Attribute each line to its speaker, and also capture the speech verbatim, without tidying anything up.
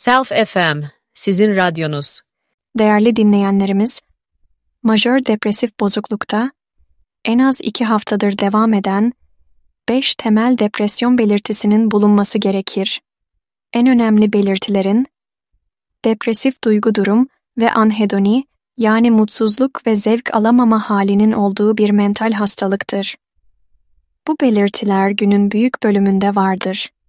Speaker 1: Self F M, sizin radyonuz.
Speaker 2: Değerli dinleyenlerimiz, majör depresif bozuklukta en az iki haftadır devam eden beş temel depresyon belirtisinin bulunması gerekir. En önemli belirtilerin depresif duygu durum ve anhedoni, yani mutsuzluk ve zevk alamama halinin olduğu bir mental hastalıktır. Bu belirtiler günün büyük bölümünde vardır.